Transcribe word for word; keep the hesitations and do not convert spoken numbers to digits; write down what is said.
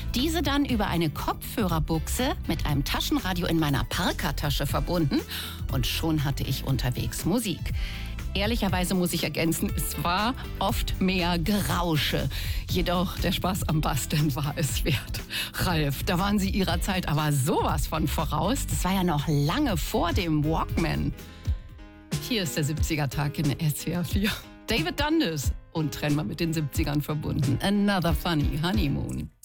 diese dann über eine Kopfhörerbuchse mit einem Taschenradio in meiner Parkertasche verbunden und schon hatte ich unterwegs Musik. Ehrlicherweise muss ich ergänzen, es war oft mehr Gerausche. Jedoch der Spaß am Basteln war es wert. Ralf, da waren Sie Ihrer Zeit aber sowas von voraus. Das war ja noch lange vor dem Walkman. Hier ist der siebziger-Tag in S W R vier. David Dundas und trennen wir mit den siebzigern verbunden. Another Funny Honeymoon.